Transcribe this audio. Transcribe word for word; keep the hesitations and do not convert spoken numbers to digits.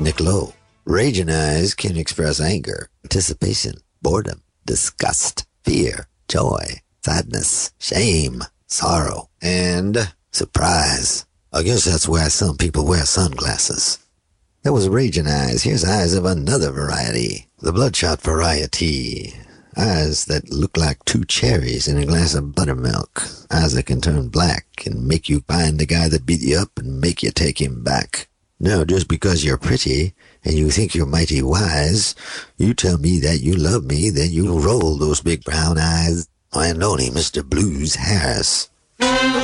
Nick Lowe. Raging eyes can express anger, anticipation, boredom, disgust, fear, joy, sadness, shame, sorrow, and surprise. I guess that's why some people wear sunglasses. That was raging eyes. Here's eyes of another variety. The bloodshot variety. Eyes that look like two cherries in a glass of buttermilk. Eyes that can turn black and make you find the guy that beat you up and make you take him back. Now, just because you're pretty and you think you're mighty wise, you tell me that you love me, then you roll those big brown eyes. I know him, Mister Blues Harris.